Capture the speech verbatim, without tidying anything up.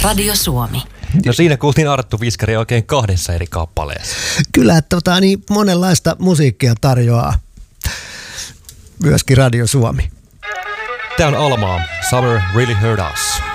Radio Suomi. No siinä kuultiin Arttu Viskari oikein kahdessa eri kappaleessa. Kyllä, tota, niin monenlaista musiikkia tarjoaa myöskin Radio Suomi. Tämä on Almaa. Summer Really Hurt Us.